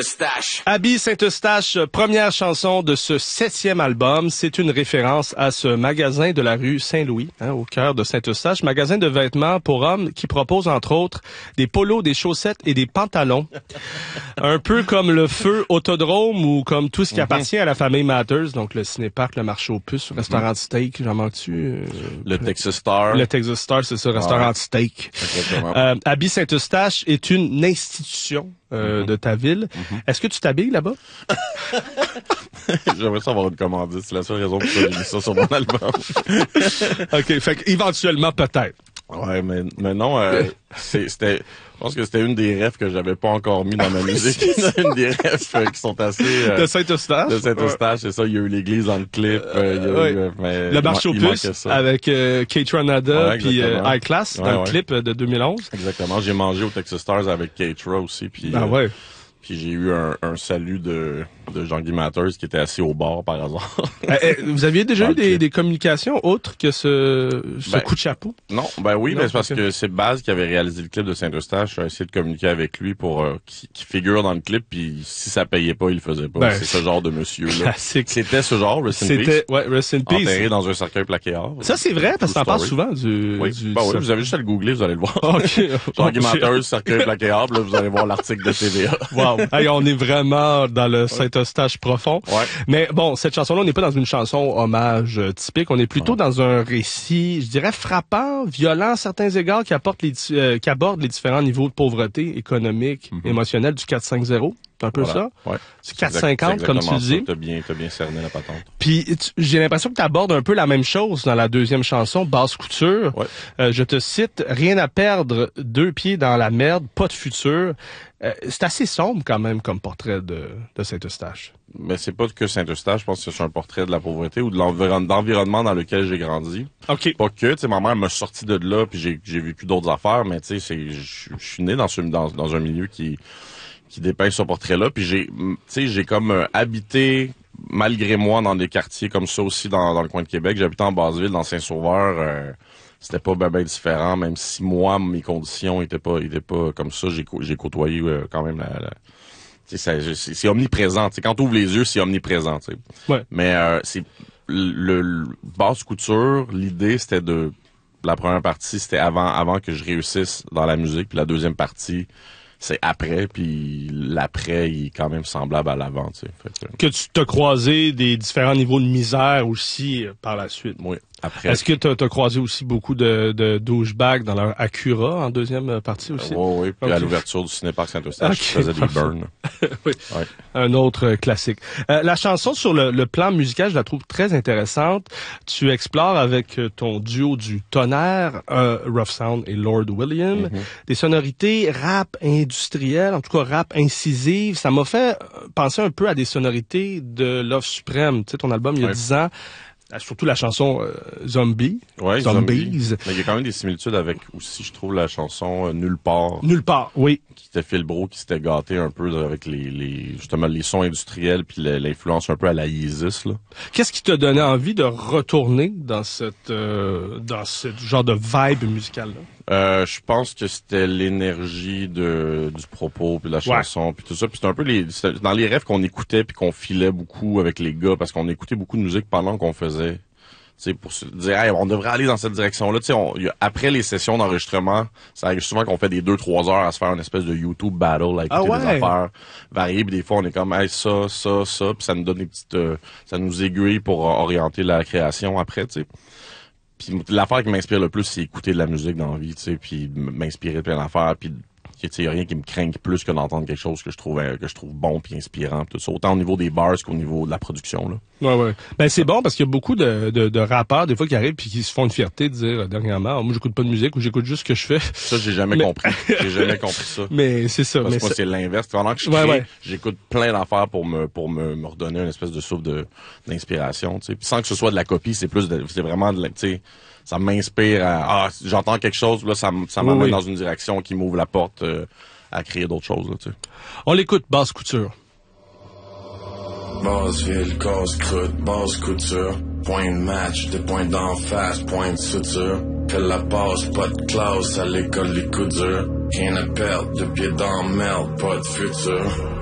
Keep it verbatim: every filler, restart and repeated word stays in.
Saint-Eustache. Abby Saint-Eustache, première chanson de ce septième album. C'est une référence à ce magasin de la rue Saint-Louis, hein, au cœur de Saint-Eustache. Magasin de vêtements pour hommes qui propose, entre autres, des polos, des chaussettes et des pantalons. Un peu comme le Feu Autodrome ou comme tout ce qui mm-hmm. appartient à la famille Matters. Donc, le cinéparc, le marché aux puces, le restaurant mm-hmm. de steak, j'en manque-tu? Euh, le Texas Star. Le Texas Star, c'est ça, restaurant ouais. de steak. Euh, Abby Saint-Eustache est une institution Euh, mm-hmm. de ta ville. Mm-hmm. Est-ce que tu t'habilles là-bas? J'aimerais ça avoir une commandite. C'est la seule raison pour laquelle j'ai mis ça sur mon album. OK. Fait qu'éventuellement, peut-être. Ouais, mais, mais non, euh, c'est, c'était, je pense que c'était une des rêves que j'avais pas encore mis dans ma musique. C'est une des rêves euh, qui sont assez, euh, de Saint-Eustache. De Saint-Eustache, c'est ça. Il y a eu l'église dans le clip. Euh, il y a ouais. eu, euh, mais, le marché aux puces avec euh, Kate Ranada ouais, puis euh, High Class ouais, dans ouais. le clip de deux mille onze. Exactement. J'ai mangé au Texas Stars avec Kate Ra aussi. Puis, ah ouais. Euh, Puis j'ai eu un, un salut de, de Jean-Guy Matters qui était assis au bar par hasard. euh, vous aviez déjà eu des, des communications autres que ce, ce ben, coup de chapeau? Non, ben oui, non, mais c'est parce que c'est Baz qui avait réalisé le clip de Saint-Eustache. J'ai essayé de communiquer avec lui pour euh, qui, qui figure dans le clip. Puis si ça payait pas, il le faisait pas. Ben, c'est ce genre de monsieur-là. C'était ce genre, Rest in Peace. C'était, ouais, Rest in Peace. Enterré dans un cercueil plaqué or. Ça, c'est vrai, parce que t'en parles souvent du... Oui, du, ben du oui, vous avez juste à le googler, vous allez le voir. OK. Jean-Guy Matters, cercueil plaqué or, là, vous allez voir l'article de T V A. Wow. Hey, on est vraiment dans le Saint-Eustache profond. Ouais. Mais bon, cette chanson-là, on n'est pas dans une chanson hommage euh, typique. On est plutôt ouais. dans un récit, je dirais, frappant, violent à certains égards, qui, apporte les, euh, qui aborde les différents niveaux de pauvreté économique, mm-hmm. émotionnelle du quatre cinq zéro. C'est un peu voilà. ça? Ouais. C'est quatre cinquante, comme tu dis. T'as bien, t'as bien cerné la patente. Puis, tu, j'ai l'impression que tu abordes un peu la même chose dans la deuxième chanson, Basse Couture. Ouais. Euh, je te cite, « Rien à perdre, deux pieds dans la merde, pas de futur. Euh, » C'est assez sombre quand même comme portrait de, de Saint-Eustache. Mais c'est pas que Saint-Eustache, je pense que c'est un portrait de la pauvreté ou de l'environnement dans lequel j'ai grandi. OK. Pas que, tu sais, ma mère m'a sorti de là, puis j'ai, j'ai vécu d'autres affaires, mais tu sais, c'est, je suis né dans, ce, dans, dans un milieu qui... qui dépeint ce portrait-là, puis j'ai, tu sais, j'ai comme euh, habité malgré moi dans des quartiers comme ça aussi dans, dans le coin de Québec. J'habitais en Basse-Ville, dans Saint-Sauveur. Euh, c'était pas ben, ben différent, même si moi mes conditions étaient pas étaient pas comme ça. J'ai j'ai côtoyé euh, quand même la, la tu sais, c'est, c'est omniprésent. Tu sais, quand tu ouvres les yeux, c'est omniprésent. Tu sais. Ouais. Mais euh, c'est le, le Basse Couture. L'idée c'était de la première partie, c'était avant avant que je réussisse dans la musique, puis la deuxième partie. C'est après, puis l'après, il est quand même semblable à l'avant, tu sais. Fait que... que tu t'as croisé des différents niveaux de misère aussi euh, par la suite. Oui, après. Est-ce que t'as, t'as croisé aussi beaucoup de, de douchebags dans leur Acura en deuxième partie aussi? Euh, oui, oui. Puis okay. À l'ouverture du cinéparc Saint-Eustache, okay. Je faisais des burns. Oui. Ouais. Un autre euh, classique. Euh, la chanson sur le, le plan musical, je la trouve très intéressante. Tu explores avec ton duo du tonnerre, euh, Rough Sound et Lord William, mm-hmm. des sonorités rap industrielles, en tout cas rap incisive. Ça m'a fait penser un peu à des sonorités de Love Supreme, tu sais, ton album il y a dix ouais. ans. Surtout la chanson euh, Zombie. Ouais, Zombies. Zombie. Mais il y a quand même des similitudes avec aussi, je trouve, la chanson euh, Nulle part. Nulle part, oui. Qui était Phil Bro, qui s'était gâté un peu avec les, les justement les sons industriels puis l'influence un peu à la Yeezus, là. Qu'est-ce qui t'a donné envie de retourner dans cette euh, dans ce genre de vibe musicale-là? Euh, je pense que c'était l'énergie de du propos puis de la chanson ouais. puis tout ça, puis c'était un peu les dans les rêves qu'on écoutait puis qu'on filait beaucoup avec les gars parce qu'on écoutait beaucoup de musique pendant qu'on faisait, tu sais, pour se dire hey, on devrait aller dans cette direction là, tu sais, après les sessions d'enregistrement, ça arrive souvent qu'on fait des deux trois heures à se faire une espèce de YouTube battle à écouter ah ouais. des affaires variées, puis des fois on est comme hey, ça ça ça, puis ça nous donne des petites euh, ça nous aiguille pour euh, orienter la création après, tu sais. Puis l'affaire qui m'inspire le plus, c'est écouter de la musique dans la vie, tu sais, puis m'inspirer de plein d'affaires, puis tu sais, y a rien qui me craint plus que d'entendre quelque chose que je trouve que je trouve bon puis inspirant, tout ça, autant au niveau des bars qu'au niveau de la production là. Ouais ouais. Ben c'est bon parce qu'il y a beaucoup de, de de rappeurs des fois qui arrivent puis qui se font une fierté de dire dernièrement, oh, moi j'écoute pas de musique ou j'écoute juste ce que je fais. Ça j'ai jamais mais... compris. J'ai jamais compris ça. Mais c'est ça. Parce mais que moi ça... c'est l'inverse. Pendant que je crée, ouais, ouais. j'écoute plein d'affaires pour me pour me, me redonner une espèce de souffle de d'inspiration, tu sais. Puis sans que ce soit de la copie, c'est plus de, c'est vraiment de la, tu sais, ça m'inspire à, ah j'entends quelque chose là, ça ça m'amène oui, oui. dans une direction qui m'ouvre la porte euh, à créer d'autres choses là, tu sais. On l'écoute, Basse Couture. Basseville, casse croûte, basse couture. Point de match, des points d'en face, point de suture. Fais la passe, pas de classe, à l'école les coups durs. Rien à perdre, de pied dans merde, pas de futur.